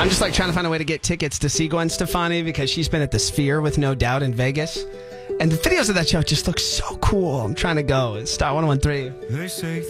I'm just like trying to find a way to get tickets to see Gwen Stefani because she's been at the Sphere with No Doubt in Vegas. And the videos of that show just look so cool. I'm trying to go. It's Star 101.3. They say